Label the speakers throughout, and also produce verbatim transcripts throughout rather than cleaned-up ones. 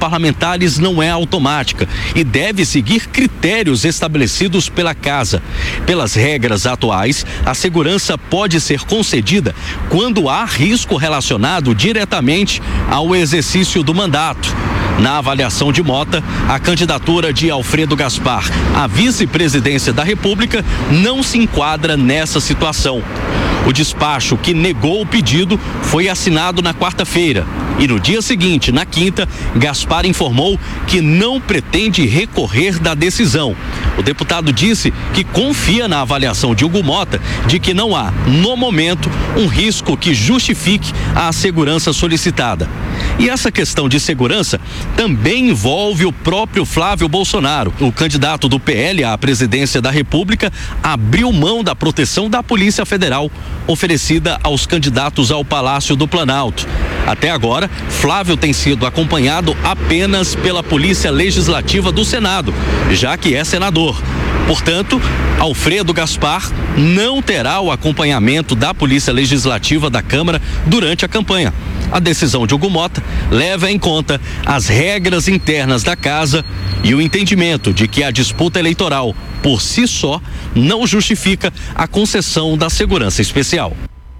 Speaker 1: parlamentares não é automática e deve seguir critérios estabelecidos pela Casa. Pelas regras atuais, a segurança pode ser concedida quando há risco relacionado diretamente ao exercício do mandato. Na avaliação de Mota, a candidatura de Alfredo Gaspar à vice-presidência da República não se enquadra nessa situação. O despacho que negou o pedido foi assinado na quarta-feira e no dia seguinte, na quinta, Gaspar informou que não pretende recorrer da decisão. O deputado disse que confia na avaliação de Hugo Mota de que não há, no momento, um risco que justifique a segurança solicitada. E essa questão de segurança também envolve o próprio Flávio Bolsonaro. O candidato do P L à presidência da República abriu mão da proteção da Polícia Federal oferecida aos candidatos ao Palácio do Planalto. Até agora, Flávio tem sido acompanhado apenas pela Polícia Legislativa do Senado, já que é senador. Portanto, Alfredo Gaspar não terá o acompanhamento da Polícia Legislativa da Câmara durante a campanha. A decisão de Hugo Mota leva em conta as regras internas da Casa e o entendimento de que a disputa eleitoral, por si só, não justifica a concessão da segurança especial.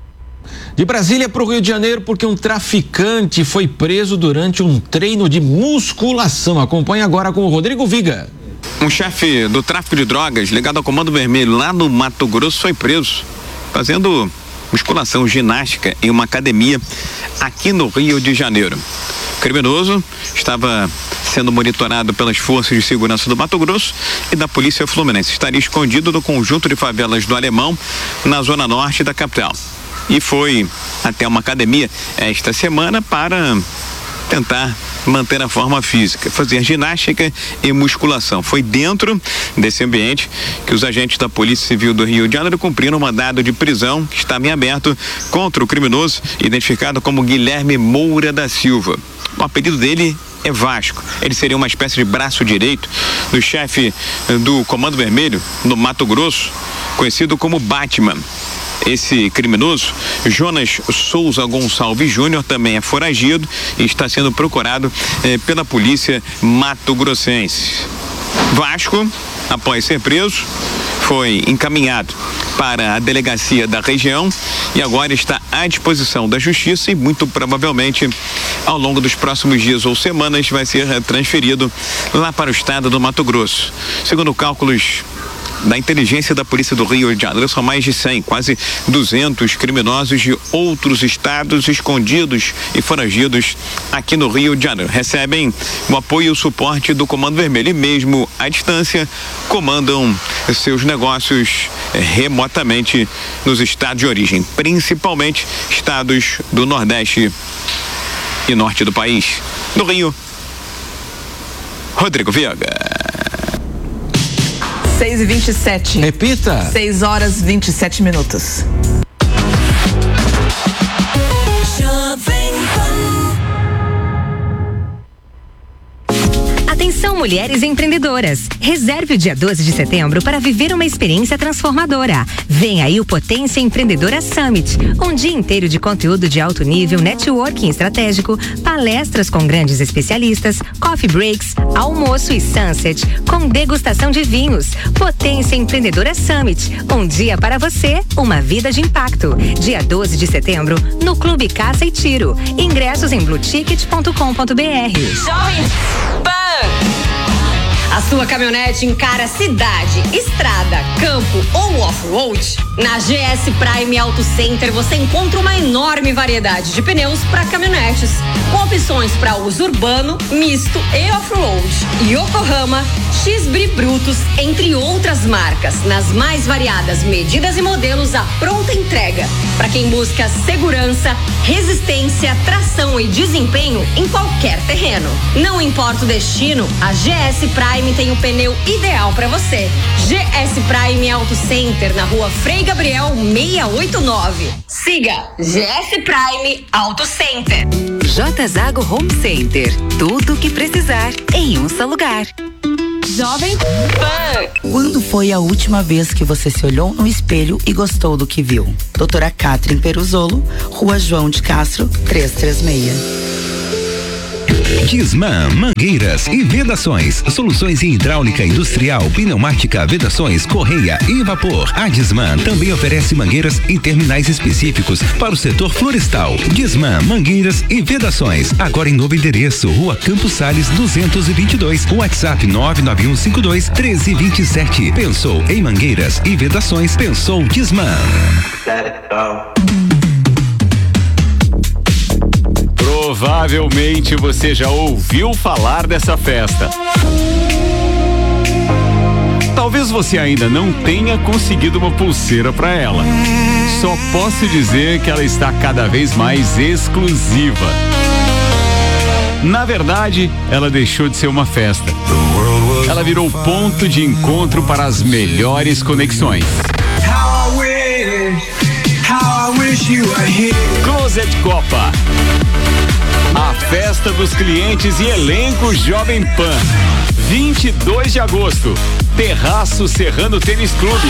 Speaker 2: De Brasília para o Rio de Janeiro, porque um traficante foi preso durante um treino de musculação. Acompanhe agora com o Rodrigo Viga.
Speaker 3: Um chefe do tráfico de drogas ligado ao Comando Vermelho lá no Mato Grosso foi preso fazendo musculação, ginástica em uma academia aqui no Rio de Janeiro. O criminoso estava sendo monitorado pelas forças de segurança do Mato Grosso e da Polícia Fluminense. Estaria escondido no conjunto de favelas do Alemão, na zona norte da capital. E foi até uma academia esta semana para tentar manter a forma física, fazer ginástica e musculação. Foi dentro desse ambiente que os agentes da Polícia Civil do Rio de Janeiro cumpriram um mandado de prisão que estava em aberto contra o criminoso, identificado como Guilherme Moura da Silva. O apelido dele é Vasco. Ele seria uma espécie de braço direito do chefe do Comando Vermelho no Mato Grosso, conhecido como Batman. Esse criminoso, Jonas Souza Gonçalves Júnior, também é foragido e está sendo procurado eh, pela polícia mato-grossense. Vasco, após ser preso, foi encaminhado para a delegacia da região e agora está à disposição da justiça e muito provavelmente ao longo dos próximos dias ou semanas vai ser transferido lá para o estado do Mato Grosso. Segundo cálculos da inteligência da Polícia do Rio de Janeiro, são mais de cem, quase duzentos criminosos de outros estados escondidos e foragidos aqui no Rio de Janeiro. Recebem o apoio e o suporte do Comando Vermelho e mesmo à distância comandam seus negócios remotamente nos estados de origem, principalmente estados do Nordeste e Norte do país. No Rio, Rodrigo Viega.
Speaker 4: seis e vinte e sete.
Speaker 2: Repita.
Speaker 4: seis horas e vinte e sete minutos.
Speaker 5: Atenção, mulheres empreendedoras. Reserve o dia doze de setembro para viver uma experiência transformadora. Vem aí o Potência Empreendedora Summit. Um dia inteiro de conteúdo de alto nível, networking estratégico, palestras com grandes especialistas, coffee breaks, almoço e sunset, com degustação de vinhos. Potência Empreendedora Summit. Um dia para você, uma vida de impacto. Dia doze de setembro, no Clube Caça e Tiro. Ingressos em blue ticket ponto com ponto b r.
Speaker 6: Jovem Pan. A sua caminhonete encara cidade, estrada, campo ou off-road? Na G S Prime Auto Center você encontra uma enorme variedade de pneus para caminhonetes, com opções para uso urbano, misto e off-road. Yokohama, X-Bri Brutus, entre outras marcas, nas mais variadas medidas e modelos à pronta entrega. Para quem busca segurança, resistência, tração e desempenho em qualquer terreno. Não importa o destino, a G S Prime tem o pneu ideal para você. G S Prime Auto Center, na rua Frei Gabriel seiscentos e oitenta e nove. Siga G S Prime Auto Center.
Speaker 5: J Zago Home Center. Tudo o que precisar em um só lugar.
Speaker 6: Jovem Pan.
Speaker 7: Quando foi a última vez que você se olhou no espelho e gostou do que viu? Doutora Catherine Peruzolo, Rua João de Castro, trezentos e trinta e seis.
Speaker 8: Disman Mangueiras e Vedações, soluções em hidráulica industrial, pneumática, vedações, correia e vapor. A Disman também oferece mangueiras em terminais específicos para o setor florestal. Disman Mangueiras e Vedações, agora em novo endereço, Rua Campos Sales duzentos e vinte e dois, WhatsApp nove nove um cinco dois um três dois sete. Pensou em mangueiras e vedações, pensou Disman.
Speaker 9: Provavelmente você já ouviu falar dessa festa. Talvez você ainda não tenha conseguido uma pulseira para ela. Só posso dizer que ela está cada vez mais exclusiva. Na verdade, ela deixou de ser uma festa. Ela virou ponto de encontro para as melhores conexões. Closet Copa. A festa dos clientes e elenco Jovem Pan. vinte e dois de agosto. Terraço Serrano Tênis Clube.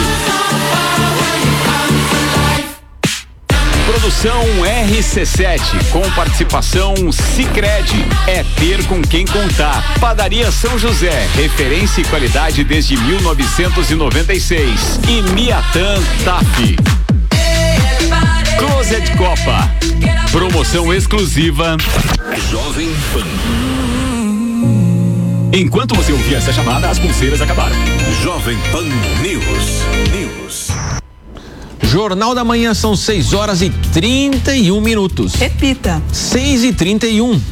Speaker 9: Produção R C sete, com participação Sicredi, é ter com quem contar. Padaria São José, referência e qualidade desde mil novecentos e noventa e seis. E Miatan T A F. Closet Copa, promoção exclusiva Jovem Pan. Enquanto você ouvia essa chamada, as pulseiras acabaram.
Speaker 8: Jovem Pan News. News.
Speaker 2: Jornal da Manhã, são seis horas e trinta e um minutos.
Speaker 4: Repita.
Speaker 2: seis e trinta e um.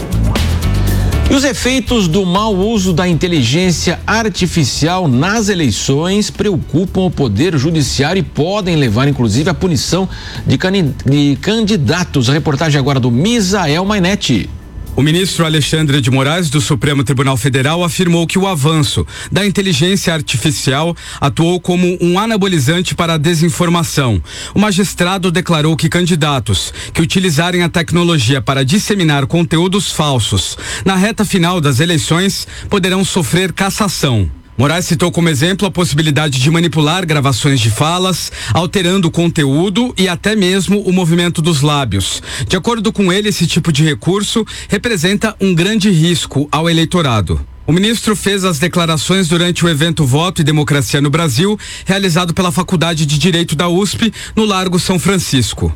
Speaker 2: E os efeitos do mau uso da inteligência artificial nas eleições preocupam o Poder Judiciário e podem levar, inclusive, à punição de, can... de candidatos. A reportagem agora do Misael Mainetti.
Speaker 10: O ministro Alexandre de Moraes, do Supremo Tribunal Federal, afirmou que o avanço da inteligência artificial atuou como um anabolizante para a desinformação. O magistrado declarou que candidatos que utilizarem a tecnologia para disseminar conteúdos falsos na reta final das eleições poderão sofrer cassação. Moraes citou como exemplo a possibilidade de manipular gravações de falas, alterando o conteúdo e até mesmo o movimento dos lábios. De acordo com ele, esse tipo de recurso representa um grande risco ao eleitorado. O ministro fez as declarações durante o evento Voto e Democracia no Brasil, realizado pela Faculdade de Direito da U S P, no Largo São Francisco.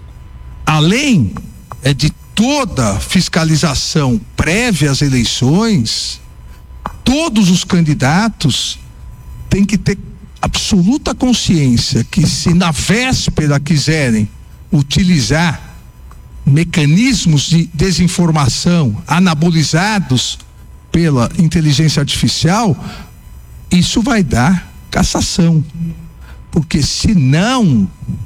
Speaker 11: Além é, de toda fiscalização prévia às eleições, todos os candidatos têm que ter absoluta consciência que, se na véspera quiserem utilizar mecanismos de desinformação anabolizados pela inteligência artificial, isso vai dar cassação, porque senão,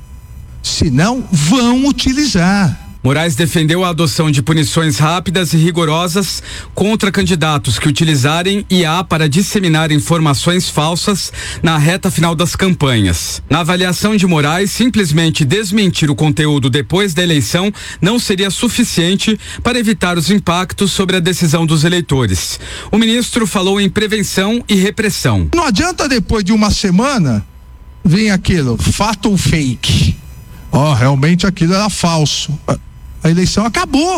Speaker 11: senão vão utilizar.
Speaker 10: Moraes defendeu a adoção de punições rápidas e rigorosas contra candidatos que utilizarem I A para disseminar informações falsas na reta final das campanhas. Na avaliação de Moraes, simplesmente desmentir o conteúdo depois da eleição não seria suficiente para evitar os impactos sobre a decisão dos eleitores. O ministro falou em prevenção e repressão.
Speaker 11: Não adianta depois de uma semana vir aquilo, fato ou fake. Ó, oh, realmente aquilo era falso. A eleição acabou.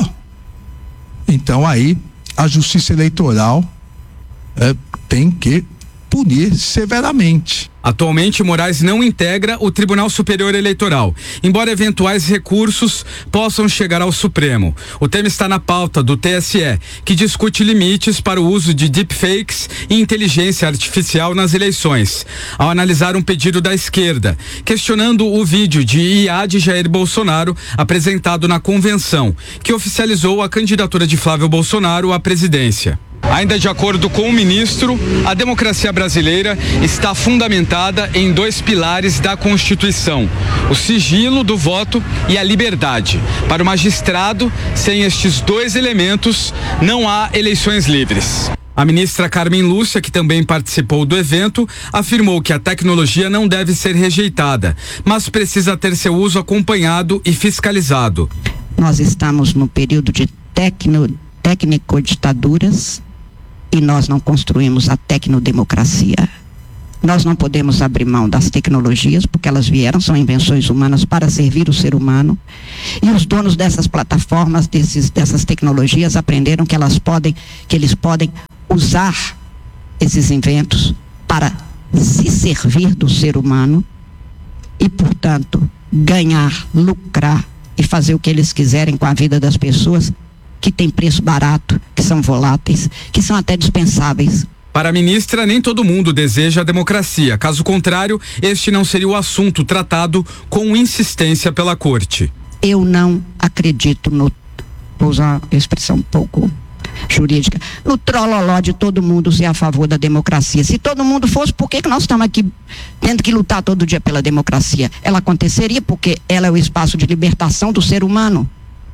Speaker 11: Então aí a Justiça Eleitoral é, tem que punir severamente.
Speaker 10: Atualmente, Moraes não integra o Tribunal Superior Eleitoral, embora eventuais recursos possam chegar ao Supremo. O tema está na pauta do T S E, que discute limites para o uso de deepfakes e inteligência artificial nas eleições, ao analisar um pedido da esquerda, questionando o vídeo de I A de Jair Bolsonaro apresentado na convenção, que oficializou a candidatura de Flávio Bolsonaro à presidência. Ainda de acordo com o ministro, a democracia brasileira está fundamentada em dois pilares da Constituição: o sigilo do voto e a liberdade. Para o magistrado, sem estes dois elementos, não há eleições livres. A ministra Carmen Lúcia, que também participou do evento, afirmou que a tecnologia não deve ser rejeitada, mas precisa ter seu uso acompanhado e fiscalizado.
Speaker 12: Nós estamos no período de tecno, técnico-ditaduras e nós não construímos a tecnodemocracia. Nós não podemos abrir mão das tecnologias, porque elas vieram, são invenções humanas para servir o ser humano. E os donos dessas plataformas, desses, dessas tecnologias, aprenderam que elas podem, que eles podem usar esses inventos para se servir do ser humano e, portanto, ganhar, lucrar e fazer o que eles quiserem com a vida das pessoas que tem preço barato, que são voláteis, que são até dispensáveis.
Speaker 10: Para a ministra, nem todo mundo deseja a democracia. Caso contrário, este não seria o assunto tratado com insistência pela corte.
Speaker 12: Eu não acredito no, vou usar uma expressão um pouco jurídica, no trololó de todo mundo ser a favor da democracia. Se todo mundo fosse, por que que nós estamos aqui tendo que lutar todo dia pela democracia? Ela aconteceria porque ela é o espaço de libertação do ser humano.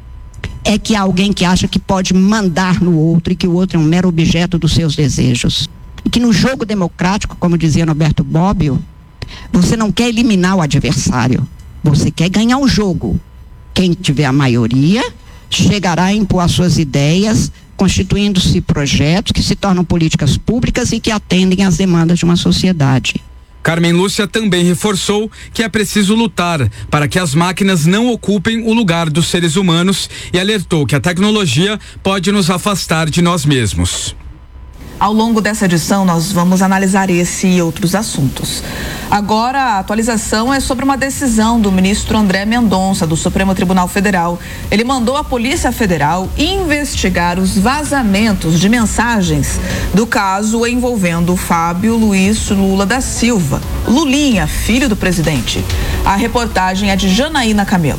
Speaker 12: É que há alguém que acha que pode mandar no outro e que o outro é um mero objeto dos seus desejos. E que no jogo democrático, como dizia Norberto Bobbio, você não quer eliminar o adversário, você quer ganhar o jogo. Quem tiver a maioria chegará a impor as suas ideias, constituindo-se projetos que se tornam políticas públicas e que atendem às demandas de uma sociedade.
Speaker 10: Carmen Lúcia também reforçou que é preciso lutar para que as máquinas não ocupem o lugar dos seres humanos e alertou que a tecnologia pode nos afastar de nós mesmos.
Speaker 4: Ao longo dessa edição, nós vamos analisar esse e outros assuntos. Agora, a atualização é sobre uma decisão do ministro André Mendonça, do Supremo Tribunal Federal. Ele mandou a Polícia Federal investigar os vazamentos de mensagens do caso envolvendo Fábio Luiz Lula da Silva, Lulinha, filho do presidente. A reportagem é de Janaína Camelo.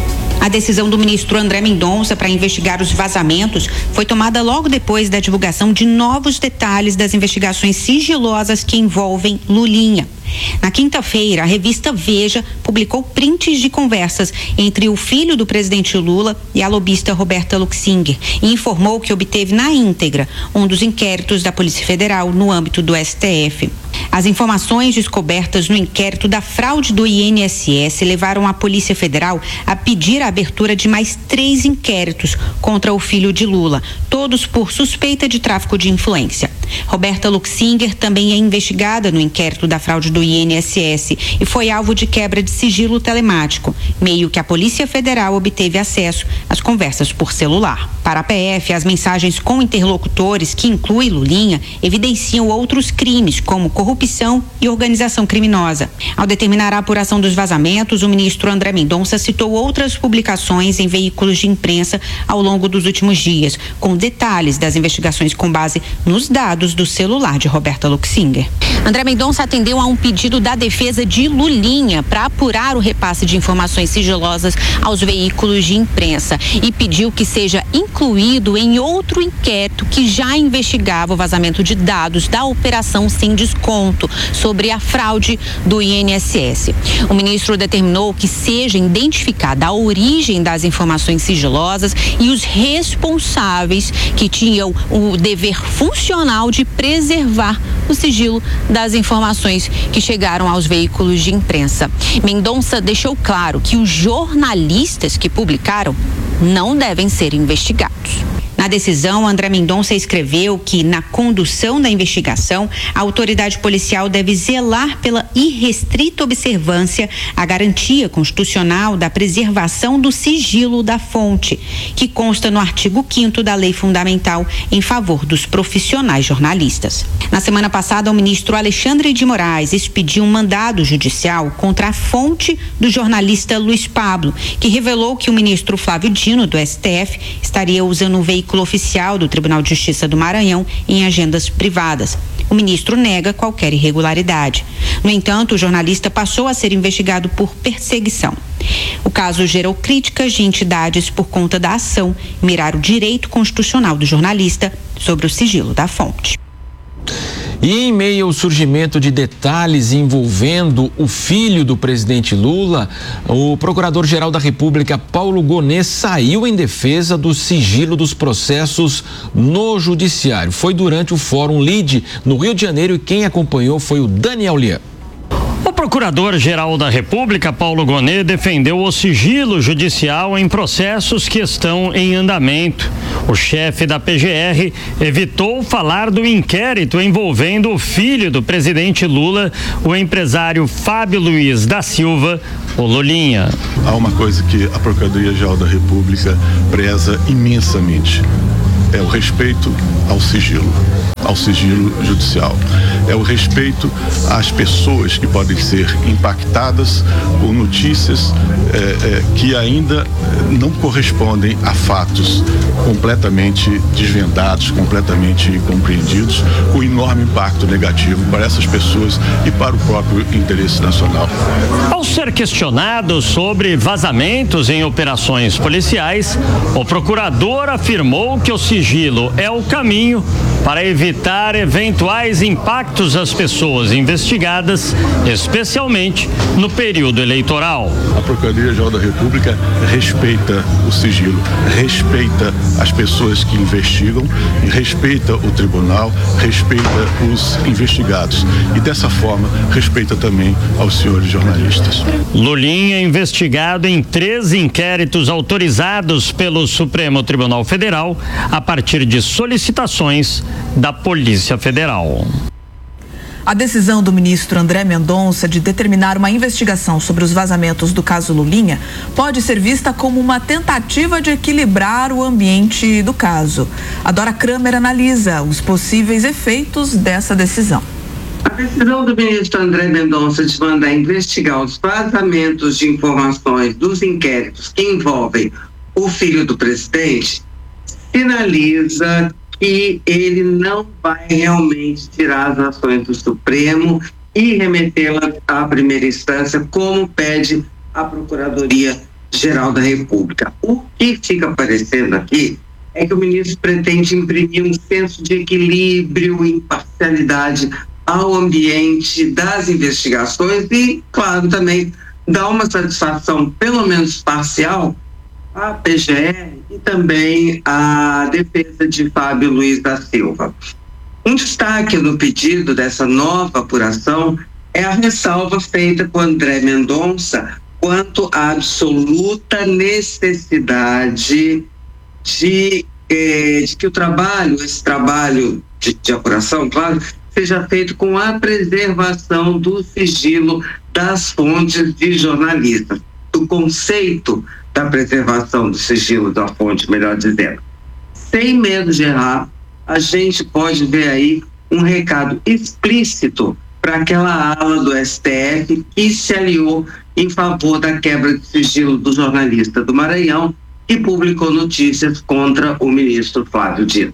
Speaker 13: A decisão do ministro André Mendonça para investigar os vazamentos foi tomada logo depois da divulgação de novos detalhes das investigações sigilosas que envolvem Lulinha. Na quinta-feira, a revista Veja publicou prints de conversas entre o filho do presidente Lula e a lobista Roberta Luxinger e informou que obteve na íntegra um dos inquéritos da Polícia Federal no âmbito do S T F. As informações descobertas no inquérito da fraude do I N S S levaram a Polícia Federal a pedir a abertura de mais três inquéritos contra o filho de Lula, todos por suspeita de tráfico de influência. Roberta Luxinger também é investigada no inquérito da fraude do I N S S e foi alvo de quebra de sigilo telemático, meio que a Polícia Federal obteve acesso às conversas por celular. Para a P F, as mensagens com interlocutores, que inclui Lulinha, evidenciam outros crimes, como corrupção e organização criminosa. Ao determinar a apuração dos vazamentos, o ministro André Mendonça citou outras publicações em veículos de imprensa ao longo dos últimos dias, com detalhes das investigações com base nos dados do celular de Roberta Luxinger.
Speaker 6: André Mendonça atendeu a um pedido da defesa de Lulinha para apurar o repasse de informações sigilosas aos veículos de imprensa e pediu que seja incluído em outro inquérito que já investigava o vazamento de dados da Operação Sem Desconto sobre a fraude do I N S S. O ministro determinou que seja identificada a origem das informações sigilosas e os responsáveis que tinham o dever funcional de preservar o sigilo das informações que chegaram aos veículos de imprensa. Mendonça deixou claro que os jornalistas que publicaram não devem ser investigados. Na decisão, André Mendonça escreveu que, na condução da investigação, a autoridade policial deve zelar pela irrestrita observância à garantia constitucional da preservação do sigilo da fonte, que consta no artigo quinto da Lei Fundamental em favor dos profissionais jornalistas. Na semana passada, o ministro Alexandre de Moraes expediu um mandado judicial contra a fonte do jornalista Luiz Pablo, que revelou que o ministro Flávio Dino, do S T F, estaria usando um veículo oficial do Tribunal de Justiça do Maranhão em agendas privadas. O ministro nega qualquer irregularidade. No entanto, o jornalista passou a ser investigado por perseguição. O caso gerou críticas de entidades por conta da ação mirar o direito constitucional do jornalista sobre o sigilo da fonte.
Speaker 2: E em meio ao surgimento de detalhes envolvendo o filho do presidente Lula, o Procurador-Geral da República, Paulo Gonet, saiu em defesa do sigilo dos processos no Judiciário. Foi durante o Fórum Lide, no Rio de Janeiro, e quem acompanhou foi o Daniel Lian.
Speaker 14: O Procurador-Geral da República, Paulo Gonet, defendeu o sigilo judicial em processos que estão em andamento. O chefe da P G R evitou falar do inquérito envolvendo o filho do presidente Lula, o empresário Fábio Luiz da Silva, o Lulinha.
Speaker 15: Há uma coisa que a Procuradoria-Geral da República preza imensamente. É o respeito ao sigilo, ao sigilo judicial. É o respeito às pessoas que podem ser impactadas com notícias é, é, que ainda não correspondem a fatos completamente desvendados, completamente compreendidos, com enorme impacto negativo para essas pessoas e para o próprio interesse nacional.
Speaker 14: Ao ser questionado sobre vazamentos em operações policiais, o procurador afirmou que o sigilo é o caminho para evitar eventuais impactos às pessoas investigadas, especialmente no período eleitoral.
Speaker 15: A Procuradoria-Geral da República respeita o sigilo, respeita as pessoas que investigam, e respeita o tribunal, respeita os investigados e dessa forma respeita também aos senhores jornalistas.
Speaker 14: Lulinha é investigado em três inquéritos autorizados pelo Supremo Tribunal Federal a partir de solicitações da Polícia Federal.
Speaker 4: A decisão do ministro André Mendonça de determinar uma investigação sobre os vazamentos do caso Lulinha pode ser vista como uma tentativa de equilibrar o ambiente do caso. A Dora Kramer analisa os possíveis efeitos dessa decisão.
Speaker 16: A decisão do ministro André Mendonça de mandar investigar os vazamentos de informações dos inquéritos que envolvem o filho do presidente sinaliza que ele não vai realmente tirar as ações do Supremo e remetê-las à primeira instância, como pede a Procuradoria-Geral da República. O que fica aparecendo aqui é que o ministro pretende imprimir um senso de equilíbrio e imparcialidade ao ambiente das investigações e, claro, também dar uma satisfação, pelo menos parcial, à P G R e também à defesa de Fábio Luiz da Silva. Um destaque no pedido dessa nova apuração é a ressalva feita por André Mendonça quanto à absoluta necessidade de, eh, de que o trabalho, esse trabalho de, de apuração, claro, seja feito com a preservação do sigilo das fontes de jornalistas, do conceito da preservação do sigilo da fonte, melhor dizendo. Sem medo de errar, a gente pode ver aí um recado explícito para aquela ala do S T F que se aliou em favor da quebra de sigilo do jornalista do Maranhão que publicou notícias contra o ministro Flávio Dino.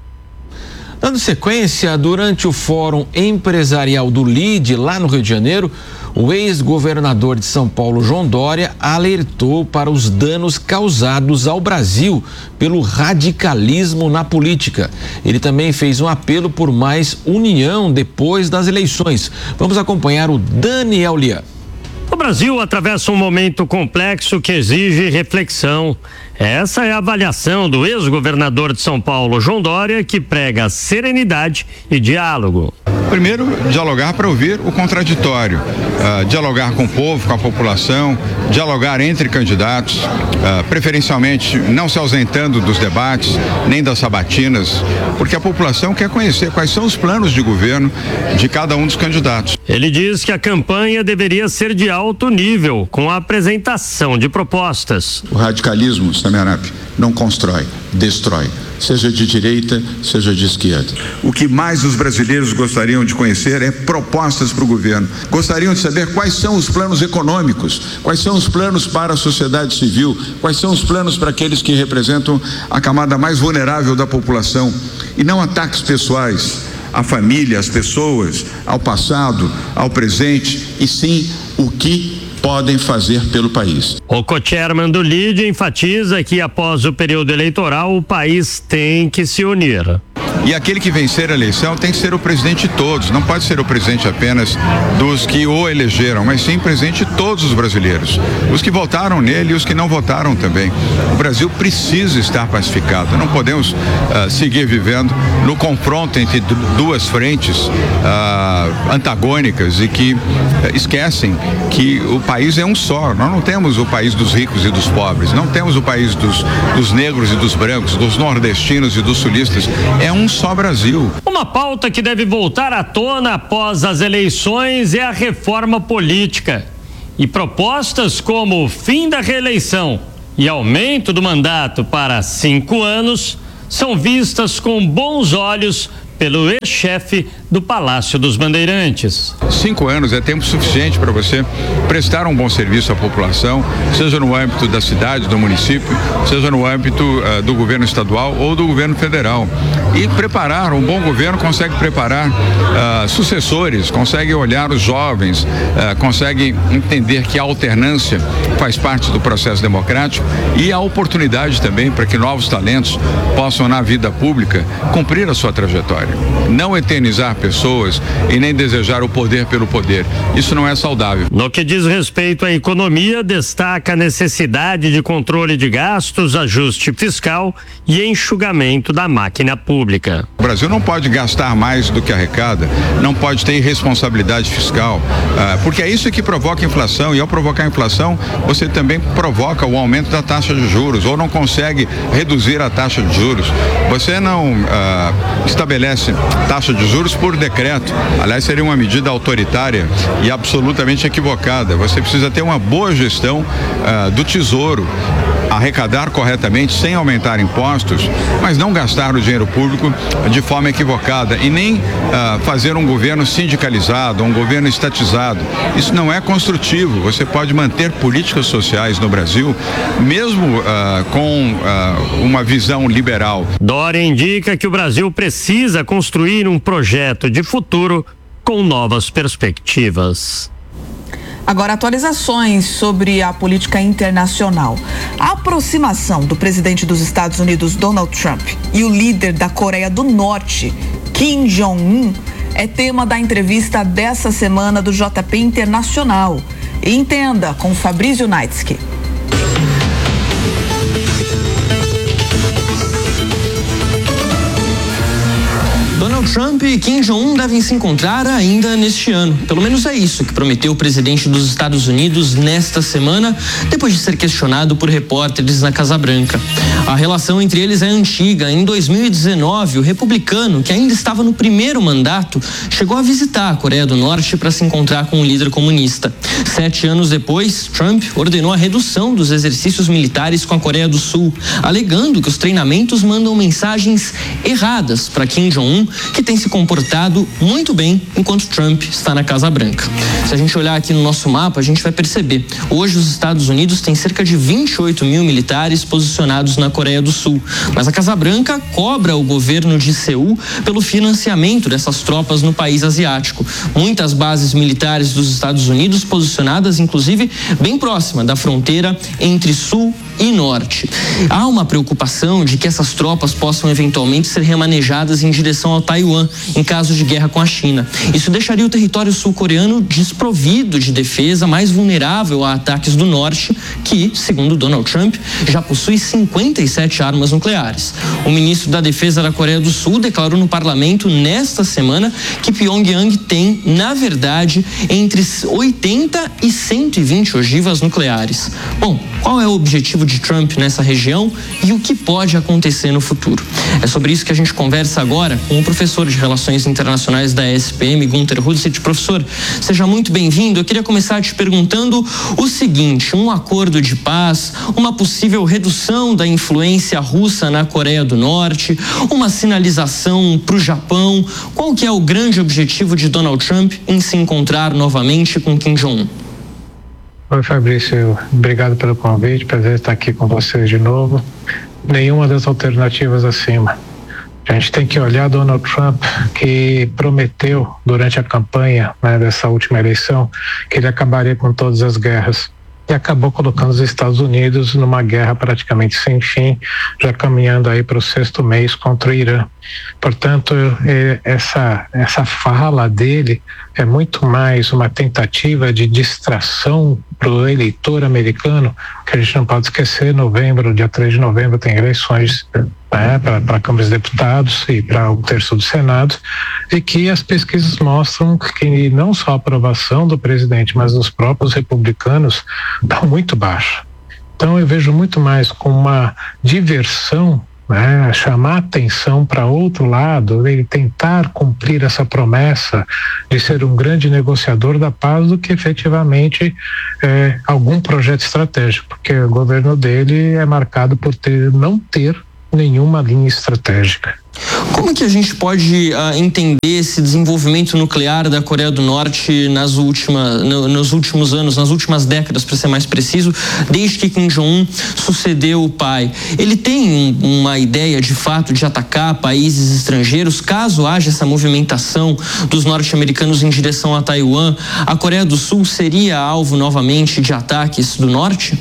Speaker 2: Dando sequência, durante o Fórum Empresarial do L I D, lá no Rio de Janeiro, o ex-governador de São Paulo, João Dória, alertou para os danos causados ao Brasil pelo radicalismo na política. Ele também fez um apelo por mais união depois das eleições. Vamos acompanhar o Daniel Lian.
Speaker 14: O Brasil atravessa um momento complexo que exige reflexão. Essa é a avaliação do ex-governador de São Paulo, João Dória, que prega serenidade e diálogo.
Speaker 17: Primeiro, dialogar para ouvir o contraditório, uh, dialogar com o povo, com a população, dialogar entre candidatos, uh, preferencialmente não se ausentando dos debates, nem das sabatinas, porque a população quer conhecer quais são os planos de governo de cada um dos candidatos.
Speaker 14: Ele diz que a campanha deveria ser de alto nível, com a apresentação de propostas.
Speaker 18: O radicalismo, Samerap, não constrói, destrói. Seja de direita, seja de esquerda.
Speaker 19: O que mais os brasileiros gostariam de conhecer é propostas para o governo. Gostariam de saber quais são os planos econômicos, quais são os planos para a sociedade civil, quais são os planos para aqueles que representam a camada mais vulnerável da população. E não ataques pessoais à família, às pessoas, ao passado, ao presente, e sim o que podem fazer pelo país.
Speaker 14: O co-chairman do L I D enfatiza que após o período eleitoral o país tem que se unir.
Speaker 17: E aquele que vencer a eleição tem que ser o presidente de todos, não pode ser o presidente apenas dos que o elegeram, mas sim presidente de todos os brasileiros, os que votaram nele e os que não votaram também. O Brasil precisa estar pacificado, não podemos uh, seguir vivendo no confronto entre duas frentes uh, antagônicas e que uh, esquecem que o país é um só. Nós não temos o país dos ricos e dos pobres, não temos o país dos, dos negros e dos brancos, dos nordestinos e dos sulistas. É um só Brasil.
Speaker 14: Uma pauta que deve voltar à tona após as eleições é a reforma política. E propostas como o fim da reeleição e aumento do mandato para cinco anos são vistas com bons olhos pelo ex-chefe do Palácio dos Bandeirantes.
Speaker 17: Cinco anos é tempo suficiente para você prestar um bom serviço à população, seja no âmbito da cidade, do município, seja no âmbito uh, do governo estadual ou do governo federal. E preparar, um bom governo consegue preparar uh, sucessores, consegue olhar os jovens, uh, consegue entender que a alternância faz parte do processo democrático e a oportunidade também para que novos talentos possam, na vida pública, cumprir a sua trajetória. Não eternizar pessoas e nem desejar o poder pelo poder. Isso não é saudável.
Speaker 14: No que diz respeito à economia, destaca a necessidade de controle de gastos, ajuste fiscal e enxugamento da máquina pública.
Speaker 17: O Brasil não pode gastar mais do que arrecada, não pode ter irresponsabilidade fiscal, ah, porque é isso que provoca inflação, e ao provocar inflação, você também provoca o aumento da taxa de juros, ou não consegue reduzir a taxa de juros. Você não ah, estabelece taxa de juros por decreto. Aliás, seria uma medida autoritária e absolutamente equivocada. Você precisa ter uma boa gestão uh, do Tesouro, arrecadar corretamente sem aumentar impostos, mas não gastar o dinheiro público de forma equivocada e nem uh, fazer um governo sindicalizado, um governo estatizado. Isso não é construtivo. Você pode manter políticas sociais no Brasil, mesmo uh, com uh, uma visão liberal.
Speaker 14: Dória indica que o Brasil precisa construir um projeto de futuro com novas perspectivas.
Speaker 4: Agora, atualizações sobre a política internacional. A aproximação do presidente dos Estados Unidos, Donald Trump, e o líder da Coreia do Norte, Kim Jong-un, é tema da entrevista dessa semana do J P Internacional. Entenda com Fabrício Naitsky.
Speaker 20: Donald Trump e Kim Jong-un devem se encontrar ainda neste ano. Pelo menos é isso que prometeu o presidente dos Estados Unidos nesta semana, depois de ser questionado por repórteres na Casa Branca. A relação entre eles é antiga. Em dois mil e dezenove, o republicano, que ainda estava no primeiro mandato, chegou a visitar a Coreia do Norte para se encontrar com o líder comunista. Sete anos depois, Trump ordenou a redução dos exercícios militares com a Coreia do Sul, alegando que os treinamentos mandam mensagens erradas para Kim Jong-un, que tem se comportado muito bem enquanto Trump está na Casa Branca. Se a gente olhar aqui no nosso mapa, a gente vai perceber. Hoje os Estados Unidos têm cerca de vinte e oito mil militares posicionados na Coreia do Sul, mas a Casa Branca cobra o governo de Seul pelo financiamento dessas tropas no país asiático. Muitas bases militares dos Estados Unidos posicionadas, inclusive, bem próxima da fronteira entre Sul e Norte. Há uma preocupação de que essas tropas possam eventualmente ser remanejadas em direção ao Taiwan, em caso de guerra com a China. Isso deixaria o território sul-coreano desprovido de defesa, mais vulnerável a ataques do Norte, que, segundo Donald Trump, já possui cinquenta e sete armas nucleares. O ministro da Defesa da Coreia do Sul declarou no parlamento nesta semana que Pyongyang tem, na verdade, entre oitenta e cento e vinte ogivas nucleares. Bom, qual é o objetivo de Trump nessa região e o que pode acontecer no futuro? É sobre isso que a gente conversa agora com o professor de Relações Internacionais da S P M, Gunter Hudsit. Professor, seja muito bem-vindo. Eu queria começar te perguntando o seguinte: um acordo de paz, uma possível redução da influência russa na Coreia do Norte, uma sinalização para o Japão. Qual que é o grande objetivo de Donald Trump em se encontrar novamente com Kim Jong-un?
Speaker 21: Oi, Fabrício, obrigado pelo convite, prazer estar aqui com vocês de novo. Nenhuma das alternativas acima. A gente tem que olhar Donald Trump, que prometeu durante a campanha, né, dessa última eleição que ele acabaria com todas as guerras. e acabou colocando os Estados Unidos numa guerra praticamente sem fim, já caminhando aí para o sexto mês contra o Irã. Portanto, essa, essa fala dele é muito mais uma tentativa de distração para o eleitor americano, que a gente não pode esquecer, novembro, dia três de novembro, tem eleições, né, para a Câmara dos Deputados e para um terço do Senado, e que as pesquisas mostram que não só a aprovação do presidente, mas dos próprios republicanos está muito baixa. Então eu vejo muito mais como uma diversão, né, chamar atenção para outro lado, ele tentar cumprir essa promessa de ser um grande negociador da paz, do que efetivamente é, algum projeto estratégico, porque o governo dele é marcado por ter, não ter nenhuma linha estratégica.
Speaker 20: Como que a gente pode uh, entender esse desenvolvimento nuclear da Coreia do Norte nas últimas, no, nos últimos anos, nas últimas décadas, para ser mais preciso, desde que Kim Jong-un sucedeu o pai? Ele tem um, uma ideia de fato de atacar países estrangeiros? Caso haja essa movimentação dos norte-americanos em direção a Taiwan, a Coreia do Sul seria alvo novamente de ataques do norte?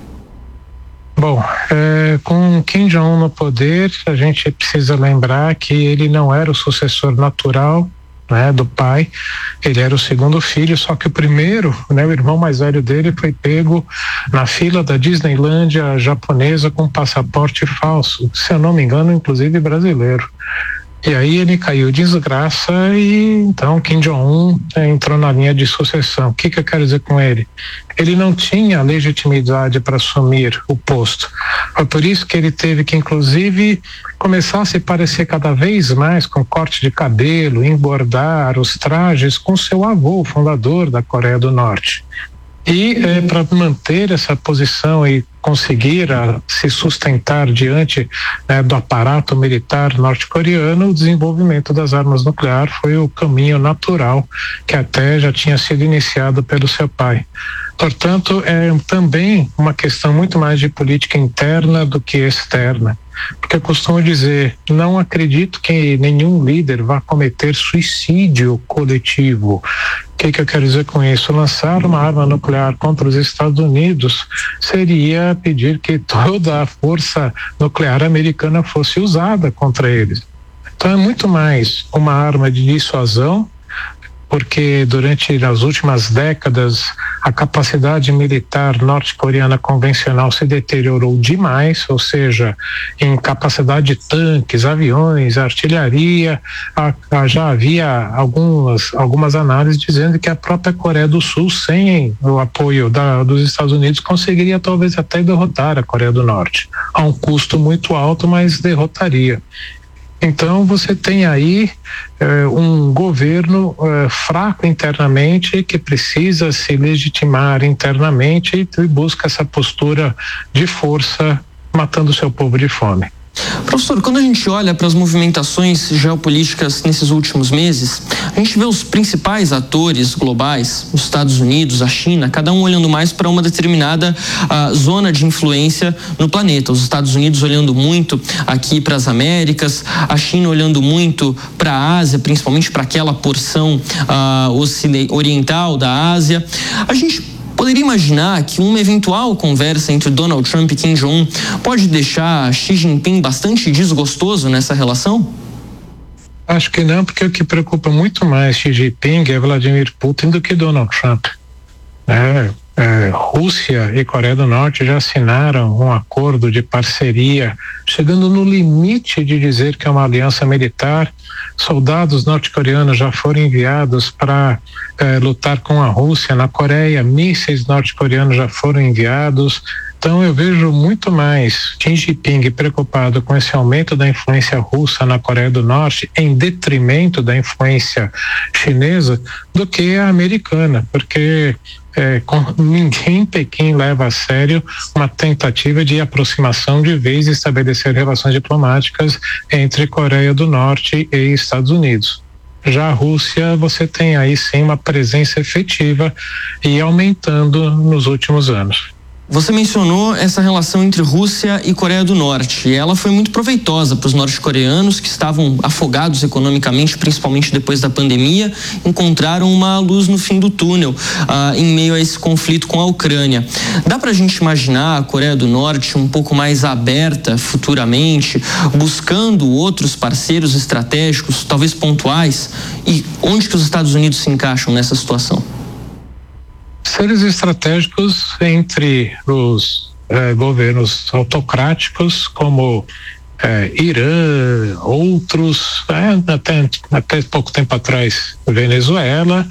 Speaker 21: Bom, é, com Kim Jong-un no poder, a gente precisa lembrar que ele não era o sucessor natural, né, do pai, ele era o segundo filho, só que o primeiro, né, o irmão mais velho dele, foi pego na fila da Disneylândia japonesa com passaporte falso, se eu não me engano, inclusive brasileiro. E aí ele caiu em desgraça e então Kim Jong-un entrou na linha de sucessão. O que que eu quero dizer com ele? Ele não tinha legitimidade para assumir o posto. Foi por isso que ele teve que, inclusive, começar a se parecer cada vez mais com corte de cabelo, embordar os trajes com seu avô, o fundador da Coreia do Norte. E eh, para manter essa posição e conseguir a, se sustentar diante, né, do aparato militar norte-coreano, o desenvolvimento das armas nucleares foi o caminho natural que até já tinha sido iniciado pelo seu pai. Portanto, é também uma questão muito mais de política interna do que externa. Porque eu costumo dizer, não acredito que nenhum líder vá cometer suicídio coletivo. O que, que eu quero dizer com isso? Lançar uma arma nuclear contra os Estados Unidos seria pedir que toda a força nuclear americana fosse usada contra eles. Então é muito mais uma arma de dissuasão, porque durante as últimas décadas a capacidade militar norte-coreana convencional se deteriorou demais, ou seja, em capacidade de tanques, aviões, artilharia, a, a, já havia algumas, algumas análises dizendo que a própria Coreia do Sul, sem o apoio da, dos Estados Unidos, conseguiria talvez até derrotar a Coreia do Norte, a um custo muito alto, mas derrotaria. Então você tem aí eh, um governo eh, fraco internamente, que precisa se legitimar internamente e, e busca essa postura de força, matando o seu povo de fome.
Speaker 20: Professor, quando a gente olha para as movimentações geopolíticas nesses últimos meses, a gente vê os principais atores globais, os Estados Unidos, a China, cada um olhando mais para uma determinada uh, zona de influência no planeta. Os Estados Unidos olhando muito aqui para as Américas, a China olhando muito para a Ásia, principalmente para aquela porção uh, oriental da Ásia. A gente poderia imaginar que uma eventual conversa entre Donald Trump e Kim Jong-un pode deixar Xi Jinping bastante desgostoso nessa relação?
Speaker 21: Acho que não, porque o que preocupa muito mais Xi Jinping é Vladimir Putin do que Donald Trump. É, é, Rússia e Coreia do Norte já assinaram um acordo de parceria, chegando no limite de dizer que é uma aliança militar. Soldados norte-coreanos já foram enviados para eh, lutar com a Rússia na Coreia, mísseis norte-coreanos já foram enviados. Então eu vejo muito mais Xi Jinping preocupado com esse aumento da influência russa na Coreia do Norte em detrimento da influência chinesa do que a americana, porque é, com, ninguém em Pequim leva a sério uma tentativa de aproximação de vez e estabelecer relações diplomáticas entre Coreia do Norte e Estados Unidos. Já a Rússia, você tem aí sim uma presença efetiva e aumentando nos últimos anos.
Speaker 20: Você mencionou essa relação entre Rússia e Coreia do Norte, e ela foi muito proveitosa para os norte-coreanos que estavam afogados economicamente, principalmente depois da pandemia, encontraram uma luz no fim do túnel ah, em meio a esse conflito com a Ucrânia. Dá para a gente imaginar a Coreia do Norte um pouco mais aberta futuramente, buscando outros parceiros estratégicos, talvez pontuais, e onde que os Estados Unidos se encaixam nessa situação?
Speaker 21: Parceiros estratégicos entre os eh, governos autocráticos como eh, Irã, outros, eh, até, até pouco tempo atrás Venezuela,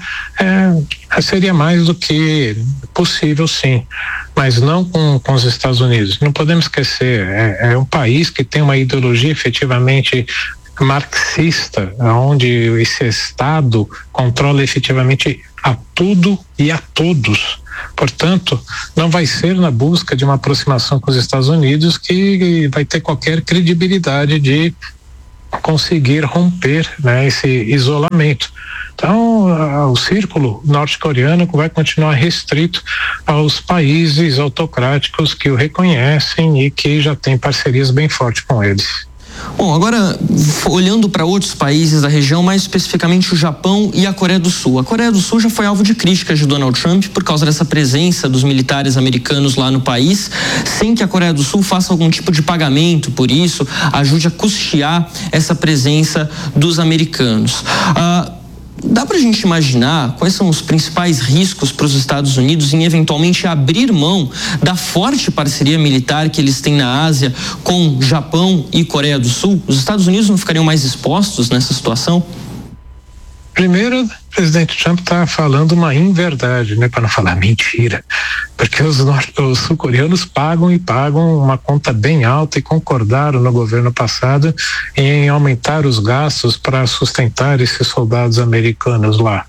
Speaker 21: eh, seria mais do que possível, sim, mas não com, com os Estados Unidos. Não podemos esquecer, é, é um país que tem uma ideologia efetivamente marxista, onde esse Estado controla efetivamente a tudo e a todos. Portanto, não vai ser na busca de uma aproximação com os Estados Unidos que vai ter qualquer credibilidade de conseguir romper, né, esse isolamento. Então, o círculo norte-coreano vai continuar restrito aos países autocráticos que o reconhecem e que já têm parcerias bem fortes com eles.
Speaker 20: Bom, agora olhando para outros países da região, mais especificamente o Japão e a Coreia do Sul. A Coreia do Sul já foi alvo de críticas de Donald Trump por causa dessa presença dos militares americanos lá no país, sem que a Coreia do Sul faça algum tipo de pagamento por isso, ajude a custear essa presença dos americanos. Ah, Dá para a gente imaginar quais são os principais riscos para os Estados Unidos em eventualmente abrir mão da forte parceria militar que eles têm na Ásia com Japão e Coreia do Sul? Os Estados Unidos não ficariam mais expostos nessa situação?
Speaker 21: Primeiro, o presidente Trump está falando uma inverdade, né, para não falar mentira, porque os, os sul-coreanos pagam e pagam uma conta bem alta e concordaram no governo passado em aumentar os gastos para sustentar esses soldados americanos lá.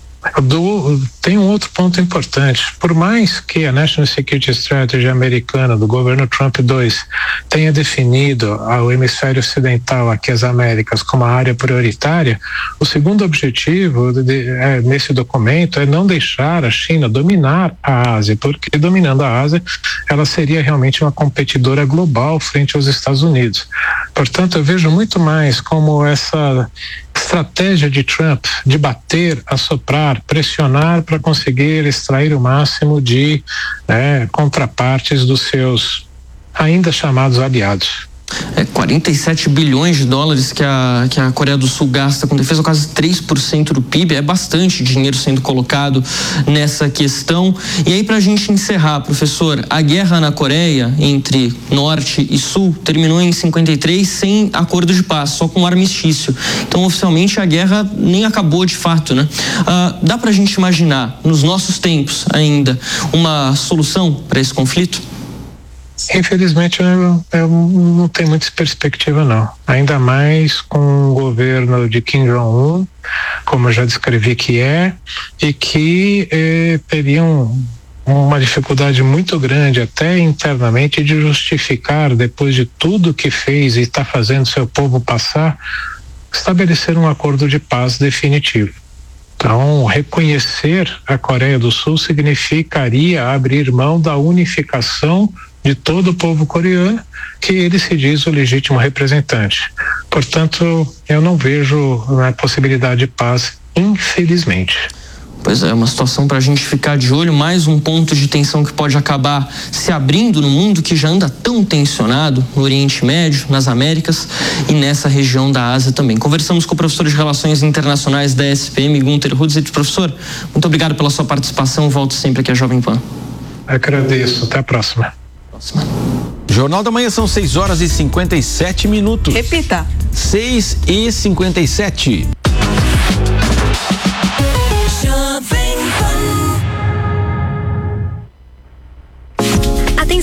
Speaker 21: Do, tem um outro ponto importante. Por mais que a National Security Strategy americana do governo Trump dois tenha definido o hemisfério ocidental, aqui as Américas, como a área prioritária, o segundo objetivo de, de, é, nesse documento é não deixar a China dominar a Ásia, porque dominando a Ásia ela seria realmente uma competidora global frente aos Estados Unidos. Portanto, eu vejo muito mais como essa estratégia de Trump de bater, assoprar, pressionar para conseguir extrair o máximo de né, contrapartes dos seus ainda chamados aliados.
Speaker 20: É quarenta e sete bilhões de dólares que a, que a Coreia do Sul gasta com defesa, quase três por cento do P I B, é bastante dinheiro sendo colocado nessa questão. E aí, para a gente encerrar, professor, a guerra na Coreia entre Norte e Sul terminou em cinquenta e três sem acordo de paz, só com um armistício. Então, oficialmente, a guerra nem acabou de fato, né? Ah, dá para a gente imaginar, nos nossos tempos ainda, uma solução para esse conflito?
Speaker 21: Infelizmente eu, eu não tenho muita perspectiva não, ainda mais com o governo de Kim Jong-un, como eu já descrevi que é, e que eh, teriam uma dificuldade muito grande até internamente de justificar, depois de tudo que fez e está fazendo seu povo passar, estabelecer um acordo de paz definitivo. Então, reconhecer a Coreia do Sul significaria abrir mão da unificação de todo o povo coreano, que ele se diz o legítimo representante. Portanto, eu não vejo a possibilidade de paz, infelizmente.
Speaker 20: Pois é, uma situação para a gente ficar de olho, mais um ponto de tensão que pode acabar se abrindo no mundo que já anda tão tensionado no Oriente Médio, nas Américas e nessa região da Ásia também. Conversamos com o professor de Relações Internacionais da S P M, Gunter Hudzit. Professor, muito obrigado pela sua participação, volto sempre aqui à Jovem Pan.
Speaker 21: Agradeço, até a próxima.
Speaker 20: Próxima.
Speaker 2: Jornal da Manhã são seis horas e cinquenta e sete minutos.
Speaker 4: Repita.
Speaker 2: seis e cinquenta e sete.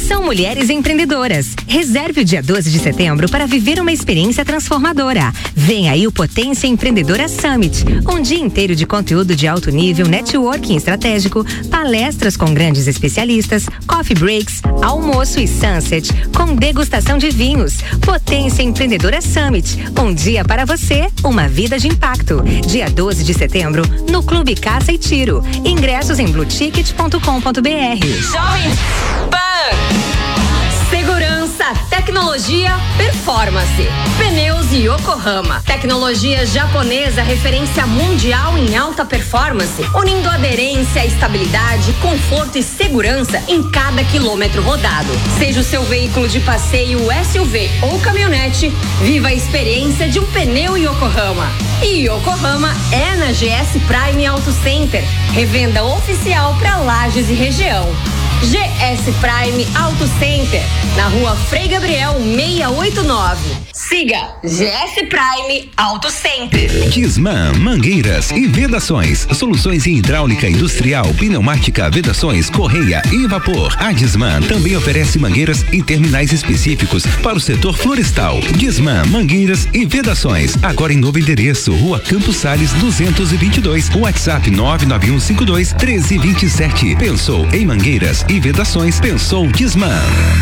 Speaker 5: são mulheres empreendedoras. Reserve o dia doze de setembro para viver uma experiência transformadora. Vem aí o Potência Empreendedora Summit, um dia inteiro de conteúdo de alto nível, networking estratégico, palestras com grandes especialistas, coffee breaks, almoço e sunset, com degustação de vinhos. Potência Empreendedora Summit, um dia para você, uma vida de impacto. Dia doze de setembro, no Clube Caça e Tiro. Ingressos em blue ticket ponto com ponto b r.
Speaker 6: Jovem Pan. Segurança, tecnologia, performance. Pneus Yokohama. Tecnologia japonesa, referência mundial em alta performance, unindo aderência, estabilidade, conforto e segurança em cada quilômetro rodado. Seja o seu veículo de passeio, S U V ou caminhonete, viva a experiência de um pneu Yokohama. E Yokohama é na G S Prime Auto Center, revenda oficial para Lages e região. G S Prime Auto Center, na rua Frei Gabriel seiscentos e oitenta e nove. Siga G S Prime Auto Center.
Speaker 8: Disman, mangueiras e vedações. Soluções em hidráulica industrial, pneumática, vedações, correia e vapor. A Disman também oferece mangueiras em terminais específicos para o setor florestal. Disman, mangueiras e vedações. Agora em novo endereço, Rua Campos Sales duzentos e vinte e dois. WhatsApp nove nove um cinco dois um três dois sete. Pensou em mangueiras e vedações, pensou Disman.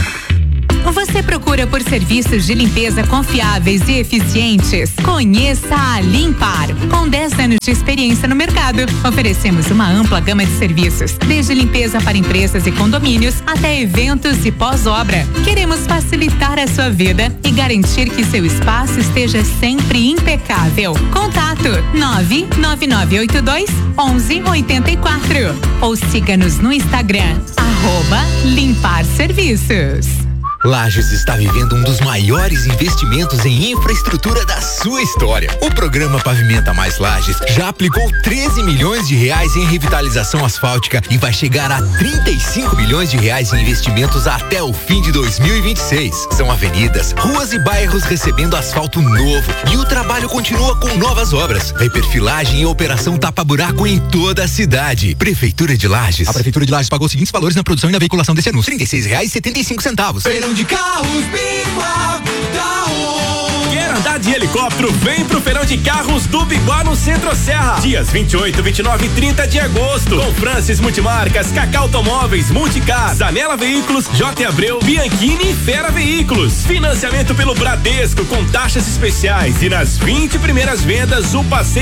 Speaker 1: Você procura por serviços de limpeza confiáveis e eficientes? Conheça a Limpar. Com dez anos de experiência no mercado, oferecemos uma ampla gama de serviços, desde limpeza para empresas e condomínios até eventos e pós-obra. Queremos facilitar a sua vida e garantir que seu espaço esteja sempre impecável. Contato nove nove nove oito dois um um oito quatro ou siga-nos no Instagram, arroba Limpar Serviços.
Speaker 22: Lages está vivendo um dos maiores investimentos em infraestrutura da sua história. O programa Pavimenta Mais Lages já aplicou treze milhões de reais em revitalização asfáltica e vai chegar a trinta e cinco milhões de reais em investimentos até o fim de dois mil e vinte e seis. São avenidas, ruas e bairros recebendo asfalto novo e o trabalho continua com novas obras. Reperfilagem e operação tapa-buraco em toda a cidade. Prefeitura de Lages.
Speaker 23: A Prefeitura de Lages pagou os seguintes valores na produção e na veiculação desse anúncio: trinta e seis reais e setenta e cinco centavos.
Speaker 24: De carros, Biguá, Quer andar de helicóptero? Vem pro Feirão de Carros do Biguá no Centro Serra. Dias vinte e oito, vinte e nove e trinta de agosto. Com Francis Multimarcas, Cacau Automóveis, Multicar, Zanela Veículos, J. Abreu, Bianchini e Fera Veículos. Financiamento pelo Bradesco com taxas especiais. E nas vinte primeiras vendas, o passeio